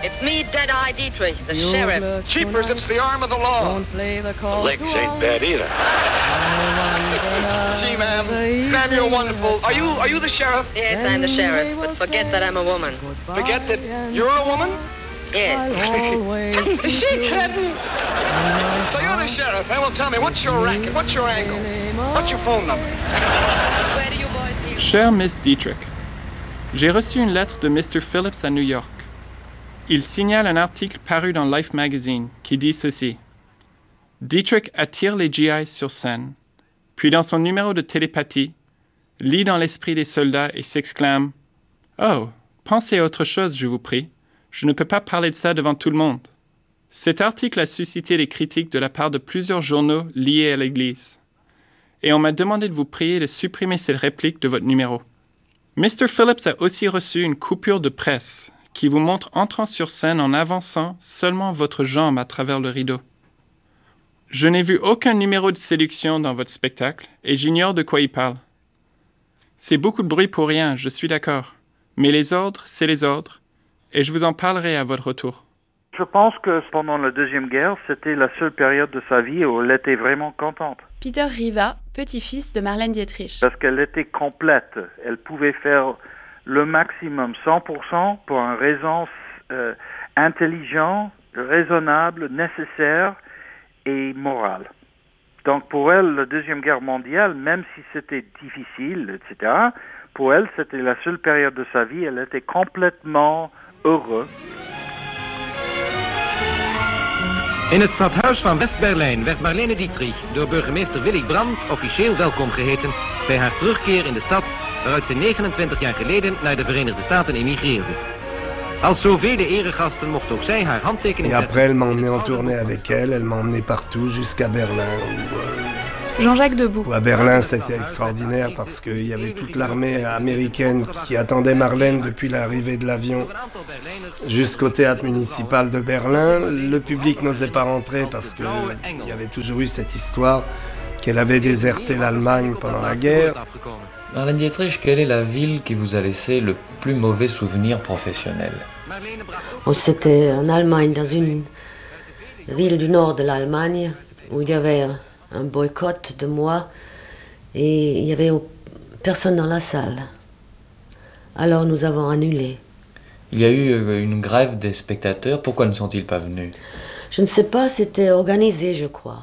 It's me, Deadeye Dietrich, the sheriff. Cheapers, it's the arm of the law. The legs ain't bad either. Gee, ma'am. Ma'am, you're wonderful. Are you the sheriff? Yes, I'm the sheriff, but forget that I'm a woman. Forget that you're a woman? Yes. Is she kidding? So you're the sheriff, eh? Well, tell me, what's your racket? What's your angle? What's your phone number? Where do you boys live? Chère Miss Dietrich, j'ai reçu une lettre de Mr. Phillips à New York. Il signale un article paru dans Life Magazine qui dit ceci. Dietrich attire les GI sur scène, puis dans son numéro de télépathie, lit dans l'esprit des soldats et s'exclame « Oh, pensez à autre chose, je vous prie. Je ne peux pas parler de ça devant tout le monde. » Cet article a suscité des critiques de la part de plusieurs journaux liés à l'Église. Et on m'a demandé de vous prier de supprimer cette réplique de votre numéro. Mr. Phillips a aussi reçu une coupure de presse qui vous montre entrant sur scène en avançant seulement votre jambe à travers le rideau. Je n'ai vu aucun numéro de séduction dans votre spectacle et j'ignore de quoi il parle. C'est beaucoup de bruit pour rien, je suis d'accord. Mais les ordres, c'est les ordres, et je vous en parlerai à votre retour. Je pense que pendant la Deuxième Guerre, c'était la seule période de sa vie où elle était vraiment contente. Peter Riva, petit-fils de Marlène Dietrich. Parce qu'elle était complète. Elle pouvait faire le maximum, 100%, pour une raison intelligente, raisonnable, nécessaire et morale. Donc pour elle, la Deuxième Guerre mondiale, même si c'était difficile, etc., pour elle, c'était la seule période de sa vie. Elle était complètement heureuse. In het stadhuis van West-Berlijn werd Marlene Dietrich door burgemeester Willy Brandt officieel welkom geheten bij haar terugkeer in de stad waaruit ze 29 jaar geleden naar de Verenigde Staten emigreerde. Als zoveel eregasten mocht ook zij haar handtekening Et zetten. après, elle m'a emmené en tournée avec elle m'a emmené partout jusqu'à Berlin. Jean-Jacques Debout. À Berlin, c'était extraordinaire parce qu'il y avait toute l'armée américaine qui attendait Marlène depuis l'arrivée de l'avion jusqu'au théâtre municipal de Berlin. Le public n'osait pas rentrer parce qu'il y avait toujours eu cette histoire qu'elle avait déserté l'Allemagne pendant la guerre. Marlène Dietrich, quelle est la ville qui vous a laissé le plus mauvais souvenir professionnel? C'était en Allemagne, dans une ville du nord de l'Allemagne, où il y avait un boycott de moi et il n'y avait personne dans la salle. Alors nous avons annulé. Il y a eu une grève des spectateurs. Pourquoi ne sont-ils pas venus? Je ne sais pas, c'était organisé, je crois.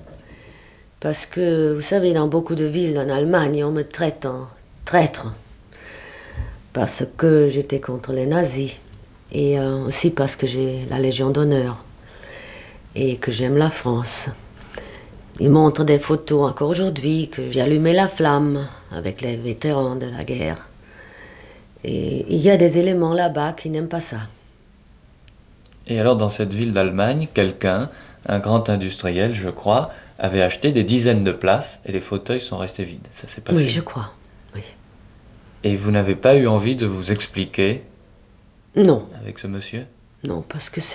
Parce que, vous savez, dans beaucoup de villes en Allemagne, on me traite en traître. Parce que j'étais contre les nazis. Et aussi parce que j'ai la Légion d'honneur. Et que j'aime la France. Ils montrent des photos encore aujourd'hui que j'ai allumé la flamme avec les vétérans de la guerre. Et il y a des éléments là-bas qui n'aiment pas ça. Et alors, dans cette ville d'Allemagne, quelqu'un, un grand industriel, je crois, avait acheté des dizaines de places et les fauteuils sont restés vides. Ça s'est passé. Oui, je crois. Oui. Et vous n'avez pas eu envie de vous expliquer? Non. Avec ce monsieur? Non, parce que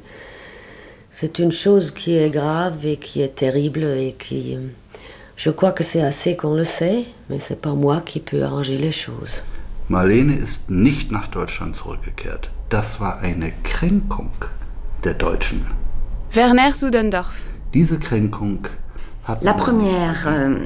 c'est une chose qui est grave et qui est terrible et qui... Je crois que c'est assez qu'on le sait, mais c'est pas moi qui peux arranger les choses. Marlene ist nicht nach Deutschland zurückgekehrt. Das war eine Kränkung der Deutschen. Werner Sudendorf. Diese Kränkung hat La première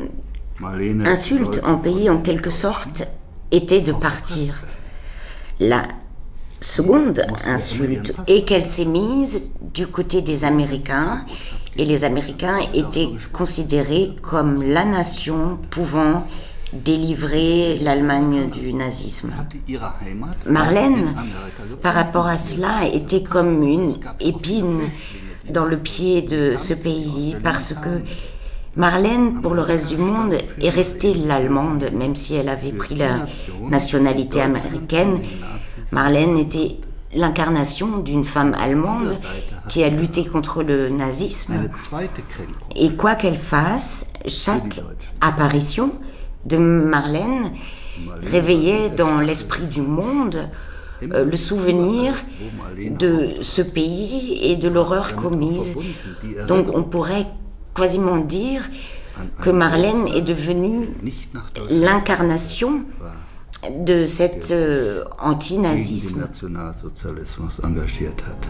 insulte en pays, en quelque sorte, était de partir. La seconde insulte est qu'elle s'est mise du côté des Américains, et les Américains étaient considérés comme la nation pouvant délivrer l'Allemagne du nazisme. Marlène, par rapport à cela, était comme une épine dans le pied de ce pays, parce que Marlène, pour le reste du monde, est restée l'allemande, même si elle avait pris la nationalité américaine. Marlène était l'incarnation d'une femme allemande qui a lutté contre le nazisme. Et quoi qu'elle fasse, chaque apparition de Marlène réveillait dans l'esprit du monde le souvenir de ce pays et de l'horreur commise. Donc on pourrait quasiment dire que Marlène est devenue l'incarnation de cet antinazisme. Nationalsozialismus engagiert hat.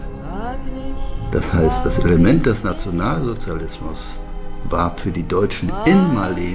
Das heißt, das Element des Nationalsozialismus war für die Deutschen in Marleen